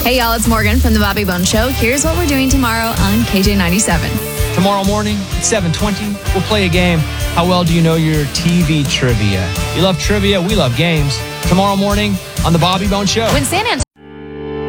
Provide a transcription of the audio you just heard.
Hey, y'all, it's Morgan from The Bobby Bones Show. Here's what we're doing tomorrow on KJ97. Tomorrow morning at 7:20, we'll play a game. How well do you know your TV trivia? You love trivia, we love games. Tomorrow morning on The Bobby Bones Show. When San Antonio